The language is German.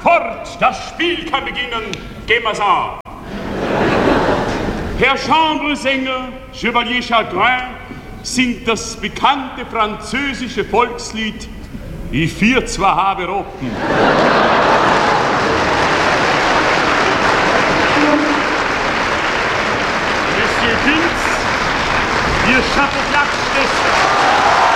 Fort, das Spiel kann beginnen. Gehen wir's an. Herr Chambresänger, Chevalier Chagrin, singt das bekannte französische Volkslied Ich vier zwar habe Rocken. Monsieur Vince, ihr Chapeau-Blatt-Schwester.